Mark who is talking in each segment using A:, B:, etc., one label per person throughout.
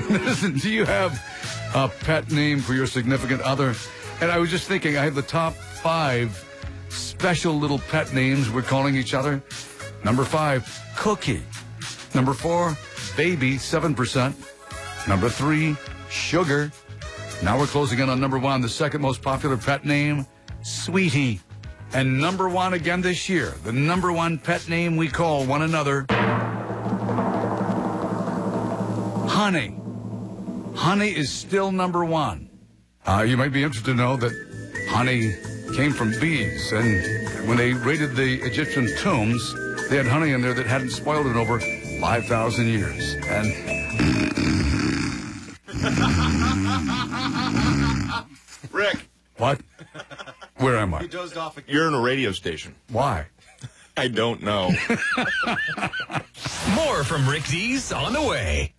A: Listen, do you have a pet name for your significant other? And I was just thinking, I have the top 5 special little pet names we're calling each other. Number 5, Cookie. Number 4, Baby, 7%. Number 3, Sugar. Now we're closing in on number 1, the second most popular pet name, Sweetie. And number 1 again this year, the number 1 pet name we call one another, Honey. Honey is still number 1. You might be interested to know that honey came from bees, and when they raided the Egyptian tombs, they had honey in there that hadn't spoiled in over 5,000 years. And
B: Rick.
A: What? Where am I?
B: He dozed off. You're in a radio station.
A: Why?
B: I don't know.
C: More from Rick Dees on the way.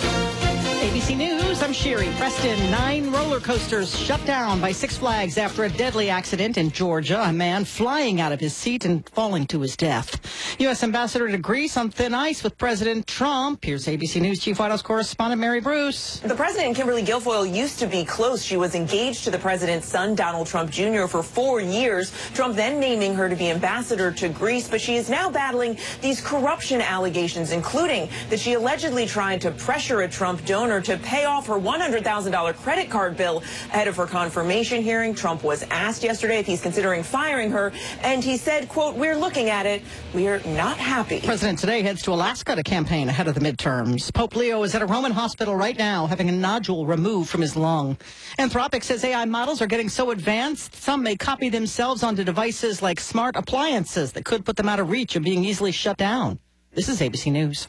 D: ABC News, I'm Sherry Preston. 9 roller coasters shut down by Six Flags after a deadly accident in Georgia. A man flying out of his seat and falling to his death. U.S. Ambassador to Greece on thin ice with President Trump. Here's ABC News Chief White House correspondent Mary Bruce.
E: The president and Kimberly Guilfoyle used to be close. She was engaged to the president's son, Donald Trump Jr., for 4 years. Trump then naming her to be ambassador to Greece, but she is now battling these corruption allegations, including that she allegedly tried to pressure a Trump donor to pay off her $100,000 credit card bill ahead of her confirmation hearing. Trump was asked yesterday if he's considering firing her, and he said, quote, "We're looking at it. We're not happy."
D: President today heads to Alaska to campaign ahead of the midterms. Pope Leo is at a Roman hospital right now having a nodule removed from his lung. Anthropic says AI models are getting so advanced, some may copy themselves onto devices like smart appliances that could put them out of reach of being easily shut down. This is ABC News.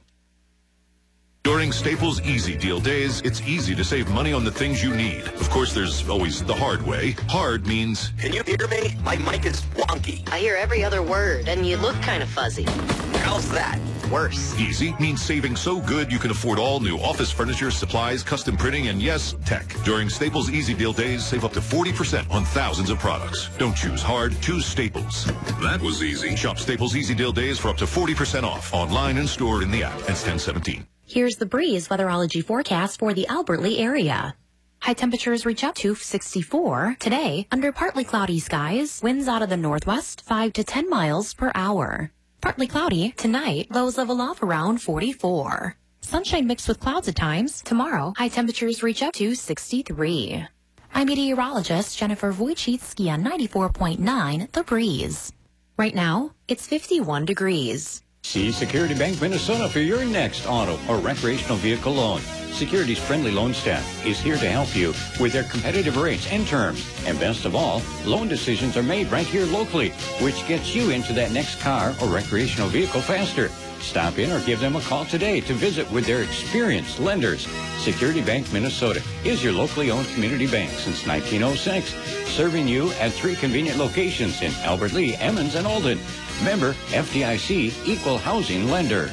F: During Staples Easy Deal Days, it's easy to save money on the things you need. Of course, there's always the hard way. Hard means...
G: Can you hear me? My mic is wonky.
H: I hear every other word, and you look kind of fuzzy.
G: How's that?
H: Worse.
F: Easy means saving so good you can afford all new office furniture, supplies, custom printing, and yes, tech. During Staples Easy Deal Days, save up to 40% on thousands of products. Don't choose hard, choose Staples. That was easy. Shop Staples Easy Deal Days for up to 40% off. Online and store in the app. Ends 10/17.
I: Here's the Breeze weatherology forecast for the Albert Lee area. High temperatures reach up to 64 today under partly cloudy skies, winds out of the northwest 5 to 10 miles per hour. Partly cloudy tonight, lows level off around 44. Sunshine mixed with clouds at times. Tomorrow, high temperatures reach up to 63. I'm meteorologist Jennifer Wojcicki on 94.9 The Breeze. Right now, it's 51 degrees.
J: See Security Bank Minnesota for your next auto or recreational vehicle loan. Security's friendly loan staff is here to help you with their competitive rates and terms. And best of all, loan decisions are made right here locally, which gets you into that next car or recreational vehicle faster. Stop in or give them a call today to visit with their experienced lenders. Security Bank Minnesota is your locally owned community bank since 1906, serving you at 3 convenient locations in Albert Lee, Emmons, and Alden. Member FDIC Equal Housing Lender.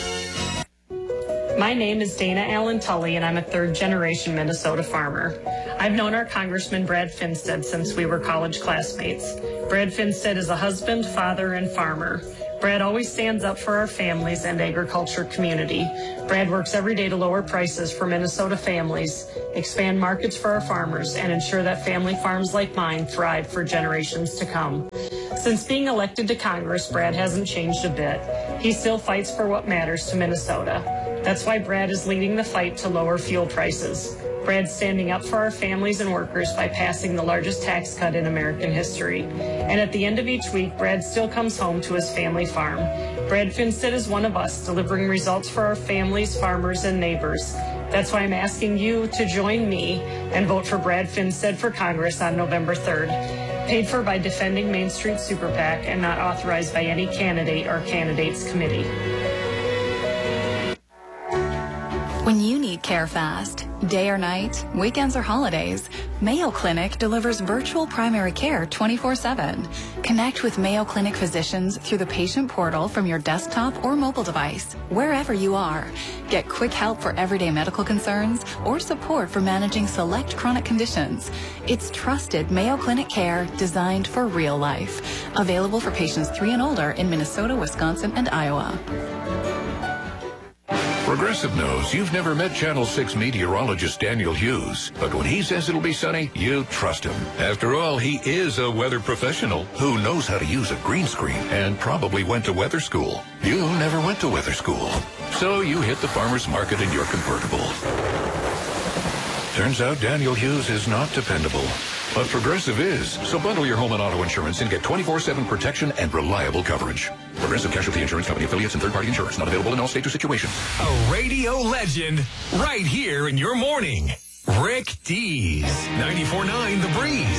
K: My name is Dana Allen Tully, and I'm a third-generation Minnesota farmer. I've known our Congressman Brad Finstead since we were college classmates. Brad Finstead is a husband, father, and farmer. Brad always stands up for our families and agriculture community. Brad works every day to lower prices for Minnesota families, expand markets for our farmers, and ensure that family farms like mine thrive for generations to come. Since being elected to Congress, Brad hasn't changed a bit. He still fights for what matters to Minnesota. That's why Brad is leading the fight to lower fuel prices. Brad's standing up for our families and workers by passing the largest tax cut in American history. And at the end of each week, Brad still comes home to his family farm. Brad Finstead is one of us, delivering results for our families, farmers, and neighbors. That's why I'm asking you to join me and vote for Brad Finstead for Congress on November 3rd. Paid for by Defending Main Street Super PAC and not authorized by any candidate or candidates committee.
L: When you need care fast, day or night, weekends or holidays, Mayo Clinic delivers virtual primary care 24/7. Connect with Mayo Clinic physicians through the patient portal from your desktop or mobile device, wherever you are. Get quick help for everyday medical concerns or support for managing select chronic conditions. It's trusted Mayo Clinic care designed for real life. Available for patients 3 and older in Minnesota, Wisconsin, and Iowa.
M: Progressive knows you've never met Channel 6 meteorologist Daniel Hughes, but when he says it'll be sunny, you trust him. After all, he is a weather professional who knows how to use a green screen and probably went to weather school. You never went to weather school, so you hit the farmer's market in your convertible. Turns out Daniel Hughes is not dependable, but Progressive is. So bundle your home and auto insurance and get 24/7 protection and reliable coverage. Progressive Casualty Insurance Company affiliates and third-party insurance not available in all states or situations.
C: A radio legend right here in your morning. Rick Dees, 94.9 The Breeze.